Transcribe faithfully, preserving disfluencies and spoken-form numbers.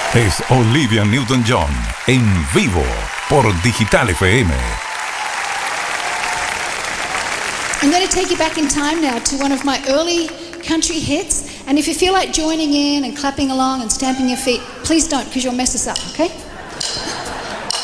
Es Olivia Newton-John en vivo por Digital F M. I'm going to take you back in time now to one of my early country hits. And if you feel like joining in and clapping along and stamping your feet, please don't, because you'll mess us up, okay?